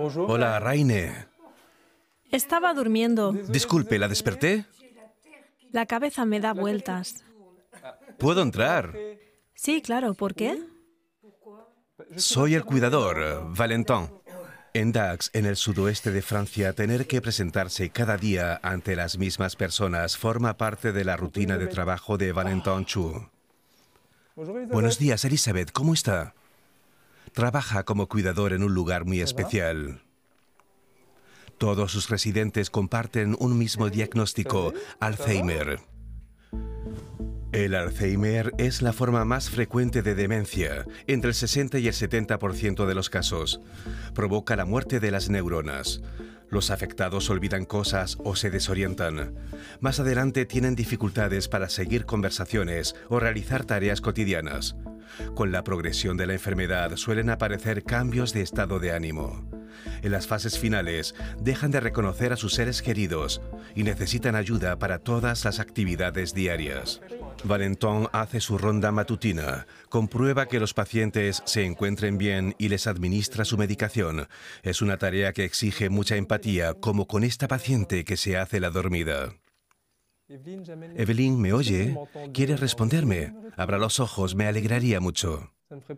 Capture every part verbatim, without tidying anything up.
Hola, Raine. Estaba durmiendo. Disculpe, ¿la desperté? La cabeza me da vueltas. ¿Puedo entrar? Sí, claro. ¿Por qué? Soy el cuidador, Valentin. En Dax, en el sudoeste de Francia, tener que presentarse cada día ante las mismas personas forma parte de la rutina de trabajo de Valentin Chu. Buenos días, Elizabeth. ¿Cómo está? Trabaja como cuidador en un lugar muy especial. Todos sus residentes comparten un mismo diagnóstico, Alzheimer. El Alzheimer es la forma más frecuente de demencia, entre el sesenta y el setenta por ciento de los casos. Provoca la muerte de las neuronas. Los afectados olvidan cosas o se desorientan. Más adelante tienen dificultades para seguir conversaciones o realizar tareas cotidianas. Con la progresión de la enfermedad suelen aparecer cambios de estado de ánimo. En las fases finales dejan de reconocer a sus seres queridos y necesitan ayuda para todas las actividades diarias. Valentin hace su ronda matutina, comprueba que los pacientes se encuentren bien y les administra su medicación. Es una tarea que exige mucha empatía, como con esta paciente que se hace la dormida. Evelyn, ¿me oye? ¿Quiere responderme? Abra los ojos, me alegraría mucho.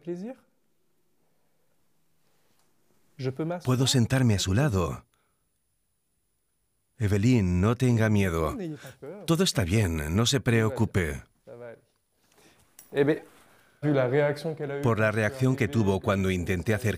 ¿Puedo sentarme a su lado? Evelyn, no tenga miedo. Todo está bien, no se preocupe. Por la reacción que tuvo cuando intenté acercarme